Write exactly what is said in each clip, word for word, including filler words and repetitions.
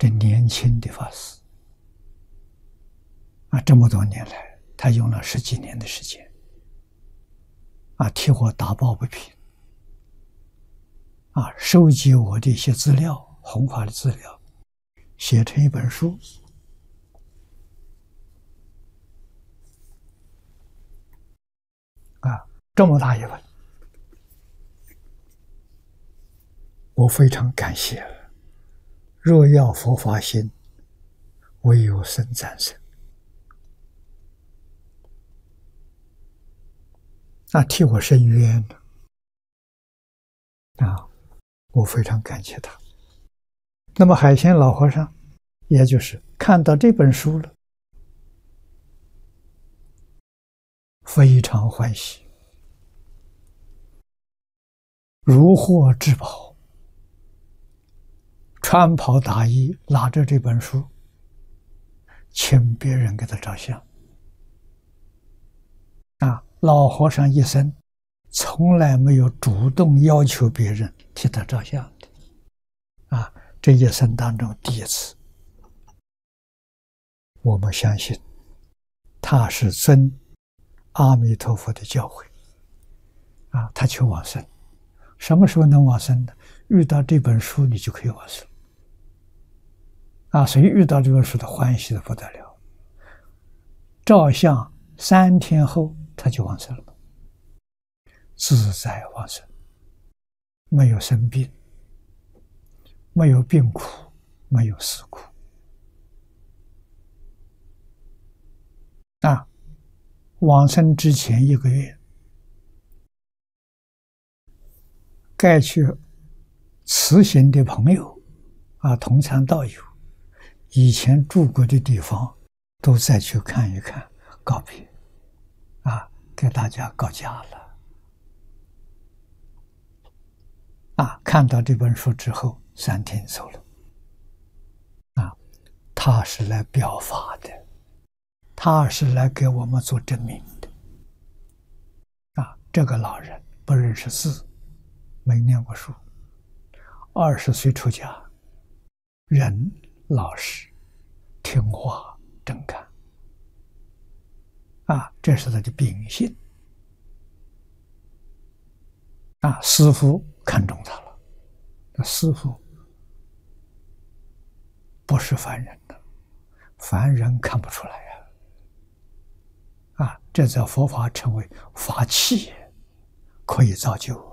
这年轻的法师啊，这么多年来，他用了十几年的时间啊，替我打抱不平啊，收集我的一些资料，弘法的资料，写成一本书啊，这么大一本，我非常感谢。若要佛法兴，唯有僧赞僧。那替我伸冤啊，我非常感谢他。那么海贤老和尚，也就是看到这本书了，非常欢喜，如获至宝，穿袍打衣，拿着这本书，请别人给他照相。啊，老和尚一生从来没有主动要求别人替他照相的，啊，这一生当中第一次。我们相信他是遵阿弥陀佛的教诲啊，他求往生。什么时候能往生呢？遇到这本书你就可以往生啊，所以遇到这本书的欢喜的不得了。照相三天后他就往生了，自在往生，没有生病，没有病苦，没有死苦啊。往生之前一个月，该去慈行的朋友啊，同参道友，以前住过的地方都再去看一看，告别啊，给大家告假了啊。看到这本书之后，三天走了啊。他是来表法的，他是来给我们做证明的啊。这个老人不认识字，没念过书，二十岁出家，人老实听话正干啊，这是他的秉性啊。师父看中他了，那师父不是凡人的，凡人看不出来呀啊，这在佛法称为法器，可以造就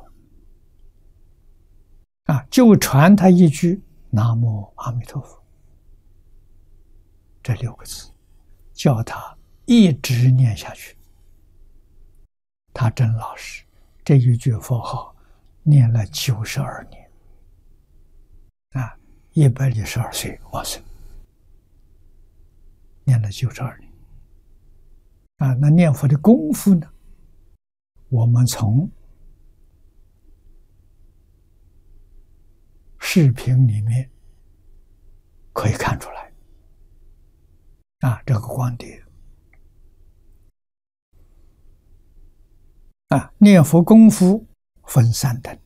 啊。就传他一句南无阿弥陀佛这六个字，叫他一直念下去。他真老实，这一句佛号念了九十二年啊，一百一十二岁往生，念了九十二年啊。那念佛的功夫呢，我们从视频里面可以看出来啊。这个光碟啊，念佛功夫分三等，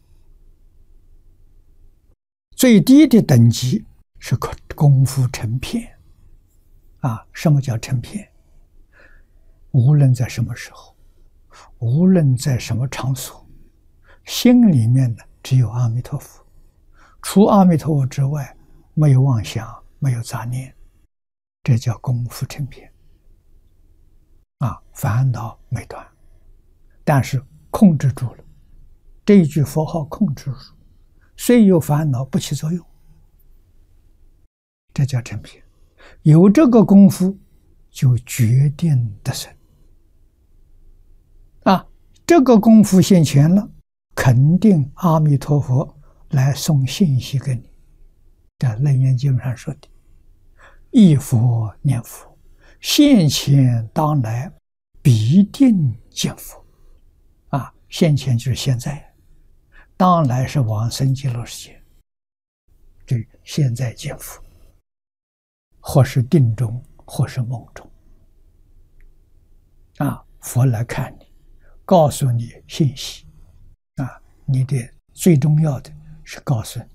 最低的等级是功夫成片啊。什么叫成片？无论在什么时候，无论在什么场所，心里面呢只有阿弥陀佛，除阿弥陀佛之外没有妄想，没有杂念，这叫功夫成片啊，烦恼没断，但是控制住了，这一句佛号控制住，虽有烦恼不起作用，这叫成片。有这个功夫就决定得生啊，这个功夫现前了，肯定阿弥陀佛来送信息给你。在楞严经上说的，忆佛念佛，现前当来必定见佛啊。现前就是现在，当来是往生极乐世界，这现在见佛，或是定中，或是梦中啊。佛来看你，告诉你信息啊。你的最重要的是告诉你